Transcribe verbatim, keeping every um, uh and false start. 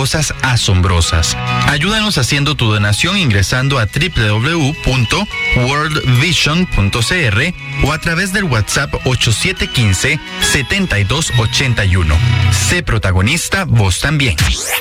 cosas asombrosas. Ayúdanos haciendo tu donación ingresando a doble u doble u doble u punto world vision punto c r o a través del WhatsApp ocho siete uno cinco, siete dos ocho uno. Sé protagonista vos también.